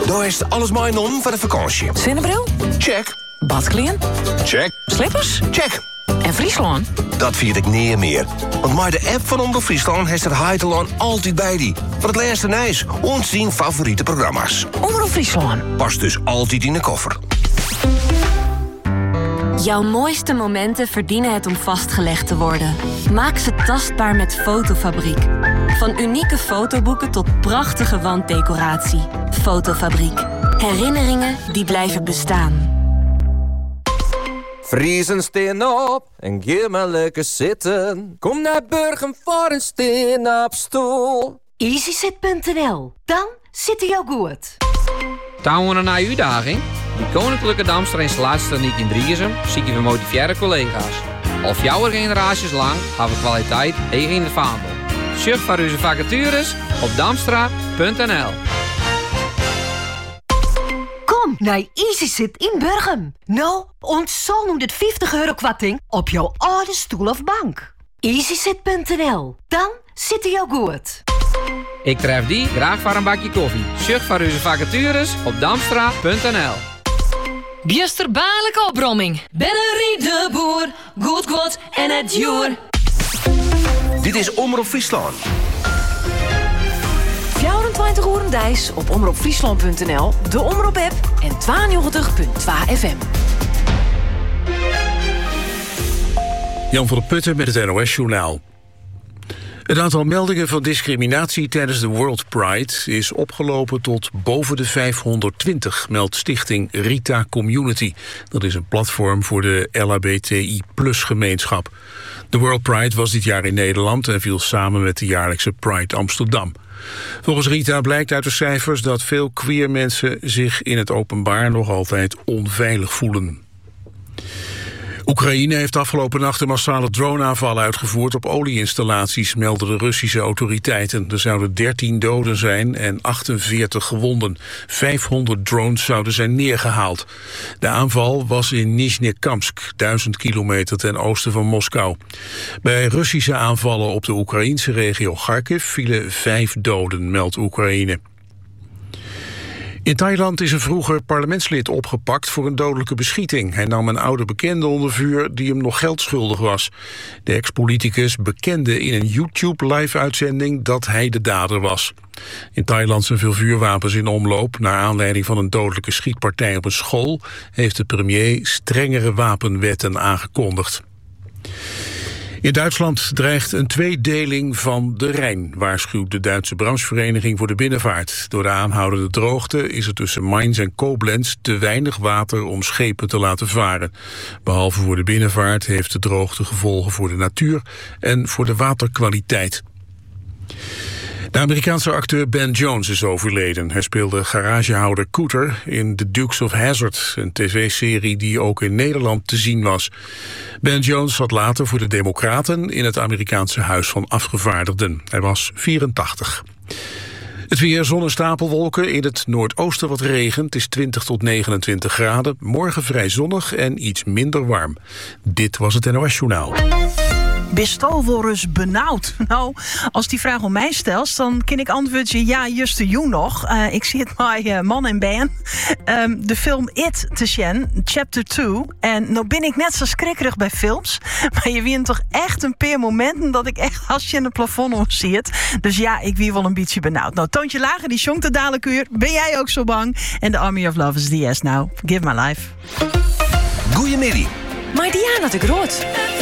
Daar is alles mijn om voor de vakantie. Zonnebril? Check. Badkleren? Check. Slippers? Check. En Friesland? Dat vind ik niet meer. Want met de app van Omroep Friesland heeft het Heiteland altijd bij die. Van het laatste nieuws. Ons zien favoriete programma's. Omroep Friesland. Past dus altijd in de koffer. Jouw mooiste momenten verdienen het om vastgelegd te worden. Maak ze tastbaar met Fotofabriek. Van unieke fotoboeken tot prachtige wanddecoratie. Fotofabriek. Herinneringen die blijven bestaan. Vriezen steen op en ga maar lekker zitten. Kom naar Burgum voor een steen-op-stoel. EasySit.nl. Dan zit hij jou goed. Touwen we naar uitdaging? Die Koninklijke Damster-installatietechniek in Driessen zie je gemotiveerde collega's. Al 4 generaties lang hebben we kwaliteit tegen in de vaandel. Surf voor onze vacatures op damstra.nl. Kom naar EasySit in Burgum. Nou, ontzol nu dit €50 kwarting op jouw oude stoel of bank. EasySit.nl. Dan zit hij jou goed. Ik tref die graag voor een bakje koffie. Surf voor onze vacatures op damstra.nl. Biesterbaarlijke opbromming. Bennerie de boer. Goed God en het joer. Dit is Omroep Friesland. 24 uur dijs op omroepfriesland.nl, de Omroep-app en 92.2 FM. Jan van der Putten met het NOS-journaal. Het aantal meldingen van discriminatie tijdens de World Pride is opgelopen tot boven de 520, meldt stichting Rita Community. Dat is een platform voor de LHBTI+-gemeenschap. De World Pride was dit jaar in Nederland en viel samen met de jaarlijkse Pride Amsterdam. Volgens Rita blijkt uit de cijfers dat veel queer mensen zich in het openbaar nog altijd onveilig voelen. Oekraïne heeft afgelopen nacht een massale droneaanvallen uitgevoerd op olieinstallaties, melden de Russische autoriteiten. Er zouden 13 doden zijn en 48 gewonden. 500 drones zouden zijn neergehaald. De aanval was in Nizhnekamsk, 1000 kilometer ten oosten van Moskou. Bij Russische aanvallen op de Oekraïnse regio Kharkiv vielen 5 doden, meldt Oekraïne. In Thailand is een vroeger parlementslid opgepakt voor een dodelijke beschieting. Hij nam een oude bekende onder vuur die hem nog geld schuldig was. De ex-politicus bekende in een YouTube-live-uitzending dat hij de dader was. In Thailand zijn veel vuurwapens in omloop. Naar aanleiding van een dodelijke schietpartij op een school heeft de premier strengere wapenwetten aangekondigd. In Duitsland dreigt een tweedeling van de Rijn, waarschuwt de Duitse branchevereniging voor de binnenvaart. Door de aanhoudende droogte is er tussen Mainz en Koblenz te weinig water om schepen te laten varen. Behalve voor de binnenvaart heeft de droogte gevolgen voor de natuur en voor de waterkwaliteit. De Amerikaanse acteur Ben Jones is overleden. Hij speelde garagehouder Cooter in The Dukes of Hazzard, een tv-serie die ook in Nederland te zien was. Ben Jones zat later voor de Democraten in het Amerikaanse Huis van Afgevaardigden. Hij was 84. Het weer, zon en stapelwolken. In het noordoosten wat regen. Het is 20 tot 29 graden. Morgen vrij zonnig en iets minder warm. Dit was het NOS-journaal. Bestal voor eens benauwd. Nou, als die vraag om mij stelt, dan kan ik antwoorden ja, just de jong nog. Ik zie het bij man en Ben. De film It te zien, chapter 2. En nou ben ik net zo skrikkerig bij films. Maar je wint toch echt een paar momenten dat ik echt als je in het plafond omziet. Dus ja, ik wie wel een beetje benauwd. Nou, Toontje Lager, die zongt de dadelijk uur. Ben jij ook zo bang? En The Army of Love is DS now. Give my life. Goeiemiddag. Maar Diana de Groot.